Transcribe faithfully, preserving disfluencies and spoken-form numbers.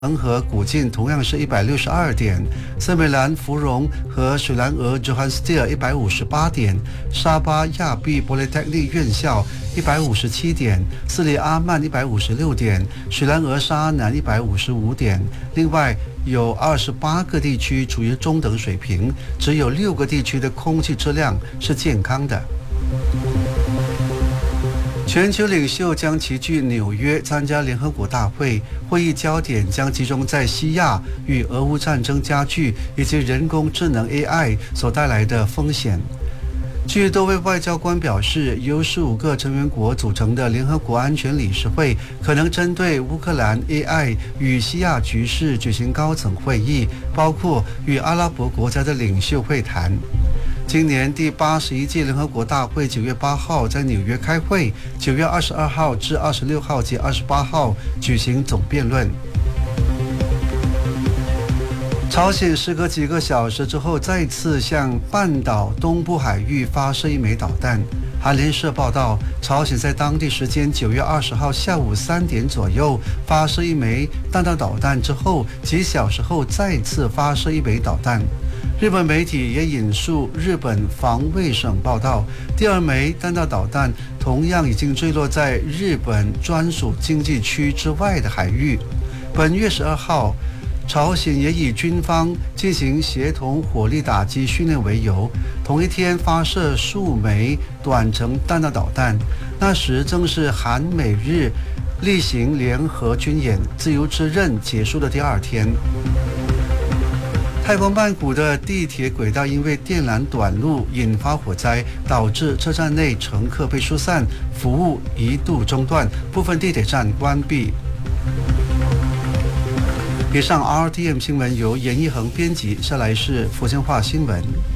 恒河古晋同样是一百六十二点，森美兰芙蓉和水兰莪 Johannsteel 一百五十八点，沙巴亚庇 Polytechnic 院校一百五十七点，斯里阿曼一百五十六点，水兰莪沙南一百五十五点。另外有二十八个地区处于中等水平，只有六个地区的空气质量是健康的。全球领袖将齐聚纽约参加联合国大会，会议焦点将集中在西亚与俄乌战争加剧以及人工智能 A I 所带来的风险。据多位外交官表示，由十五个成员国组成的联合国安全理事会可能针对乌克兰 A I 与西亚局势举行高层会议，包括与阿拉伯国家的领袖会谈。今年第八十一届联合国大会九月八号在纽约开会，九月二十二号至二十六号及二十八号举行总辩论。朝鲜时隔几个小时之后再次向半岛东部海域发射一枚导弹。韩联社报道，朝鲜在当地时间九月二十号下午三点左右发射一枚弹道导弹之后，几小时后再次发射一枚导弹。日本媒体也引述日本防卫省报道，第二枚弹道导弹同样已经坠落在日本专属经济区之外的海域。本月十二号，朝鲜也以军方进行协同火力打击训练为由，同一天发射数枚短程弹道导弹。那时正是韩美日例行联合军演自由之刃结束的第二天。泰国曼谷的地铁轨道因为电缆短路引发火灾，导致车站内乘客被疏散，服务一度中断，部分地铁站关闭。以上 R T M 新闻由严一恒编辑，下来是福建话新闻。